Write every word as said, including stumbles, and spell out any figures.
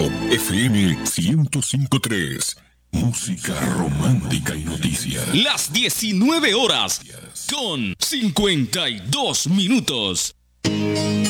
F M ciento cinco punto tres. Música romántica y noticias. Las diecinueve horas con cincuenta y dos minutos.